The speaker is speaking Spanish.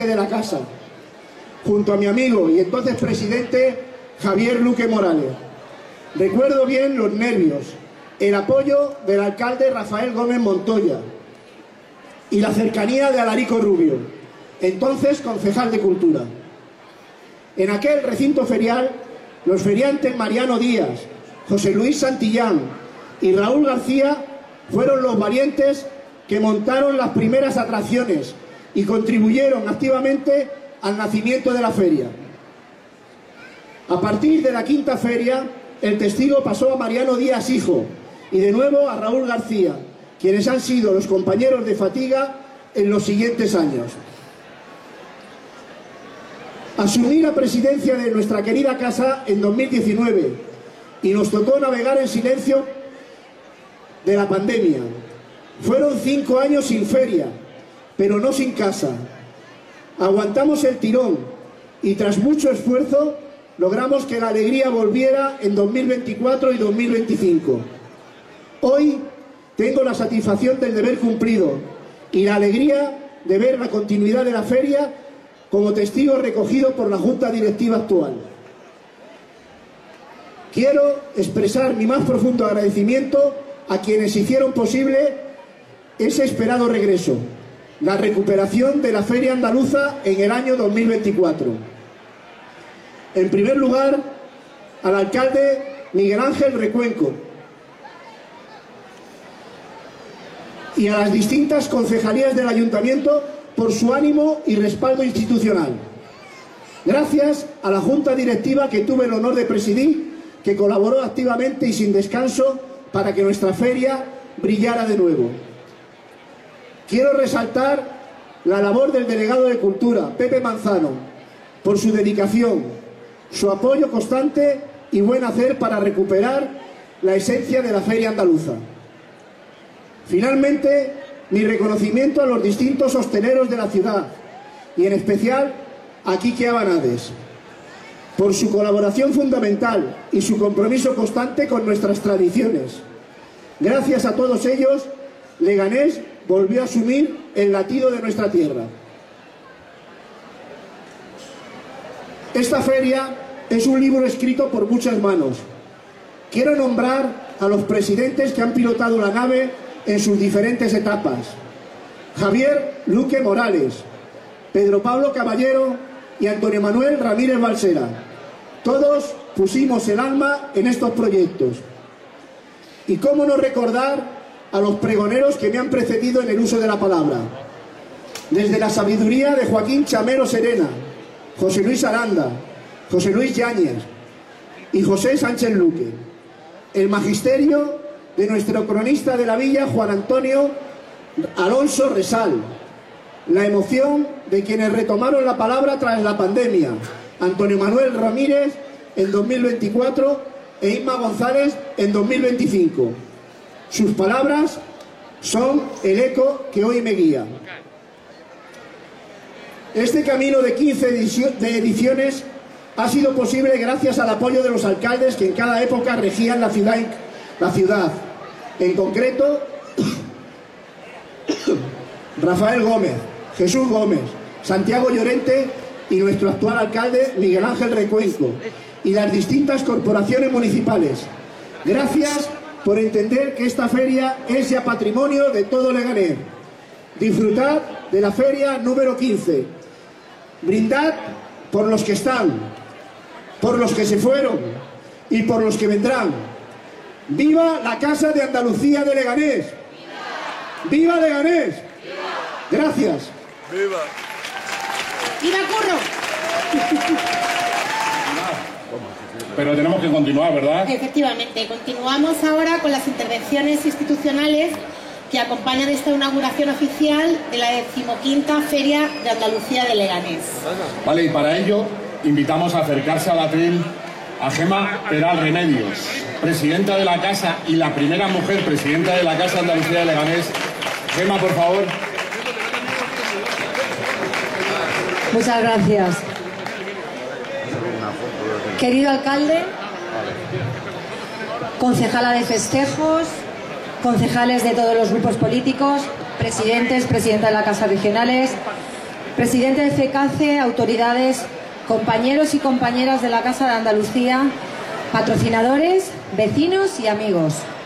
de la casa, junto a mi amigo y entonces presidente Javier Luque Morales. Recuerdo bien los nervios, el apoyo del alcalde Rafael Gómez Montoya y la cercanía de Alarico Rubio, entonces concejal de Cultura. En aquel recinto ferial, los feriantes Mariano Díaz, José Luis Santillán y Raúl García fueron los valientes que montaron las primeras atracciones y contribuyeron activamente al nacimiento de la feria. A partir de la quinta feria, el testigo pasó a Mariano Díaz hijo y de nuevo a Raúl García, quienes han sido los compañeros de fatiga en los siguientes años. Asumí la presidencia de nuestra querida casa en 2019 y nos tocó navegar en silencio de la pandemia. Fueron 5 años sin feria, pero no sin casa. Aguantamos el tirón y tras mucho esfuerzo logramos que la alegría volviera en 2024 y 2025. Hoy tengo la satisfacción del deber cumplido y la alegría de ver la continuidad de la feria como testigo recogido por la Junta Directiva actual. Quiero expresar mi más profundo agradecimiento a quienes hicieron posible ese esperado regreso, la recuperación de la Feria Andaluza en el año 2024. En primer lugar, al alcalde Miguel Ángel Recuenco y a las distintas concejalías del Ayuntamiento por su ánimo y respaldo institucional. Gracias a la Junta Directiva que tuve el honor de presidir, que colaboró activamente y sin descanso para que nuestra feria brillara de nuevo. Quiero resaltar la labor del delegado de Cultura, Pepe Manzano, por su dedicación, su apoyo constante y buen hacer para recuperar la esencia de la Feria Andaluza. Finalmente, mi reconocimiento a los distintos hosteleros de la ciudad y en especial a Quique Abanades, por su colaboración fundamental y su compromiso constante con nuestras tradiciones. Gracias a todos ellos, Leganés volvió a asumir el latido de nuestra tierra. Esta feria es un libro escrito por muchas manos. Quiero nombrar a los presidentes que han pilotado la nave en sus diferentes etapas: Javier Luque Morales, Pedro Pablo Caballero y Antonio Manuel Ramírez Balsera. Todos pusimos el alma en estos proyectos. Y cómo no recordar a los pregoneros que me han precedido en el uso de la palabra. Desde la sabiduría de Joaquín Chamero Serena, José Luis Aranda, José Luis Yáñez y José Sánchez Luque. El magisterio de nuestro cronista de la villa, Juan Antonio Alonso Resal. La emoción de quienes retomaron la palabra tras la pandemia, Antonio Manuel Ramírez en 2024 e Inma González en 2025. Sus palabras son el eco que hoy me guía. Este camino de 15 ediciones ha sido posible gracias al apoyo de los alcaldes que en cada época regían la ciudad. En concreto, Rafael Gómez, Jesús Gómez, Santiago Llorente y nuestro actual alcalde Miguel Ángel Recuenco y las distintas corporaciones municipales. Gracias por entender que esta feria es ya patrimonio de todo Leganés. Disfrutad de la feria número 15. Brindad por los que están, por los que se fueron y por los que vendrán. ¡Viva la Casa de Andalucía de Leganés! ¡Viva Leganés! ¡Viva! Gracias. ¡Viva! ¡Viva Curro! Pero tenemos que continuar, ¿verdad? Efectivamente, continuamos ahora con las intervenciones institucionales que acompañan esta inauguración oficial de la 15ª Feria de Andalucía de Leganés. Vale, y para ello invitamos a acercarse al atril a Gema Peral Remedios, presidenta de la Casa y la primera mujer presidenta de la Casa de Andalucía de Leganés. Gema, por favor. Muchas gracias. Querido alcalde, concejala de festejos, concejales de todos los grupos políticos, presidentes, presidenta de la Casa regionales, presidente de FECACE, autoridades, compañeros y compañeras de la Casa de Andalucía, patrocinadores, vecinos y amigos.